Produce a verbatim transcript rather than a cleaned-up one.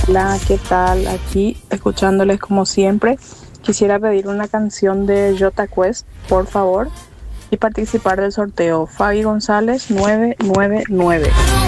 Hola, ¿qué tal? Aquí escuchándoles como siempre. Quisiera pedir una canción de Jota Quest, por favor, y participar del sorteo Fabi González nueve nueve nueve.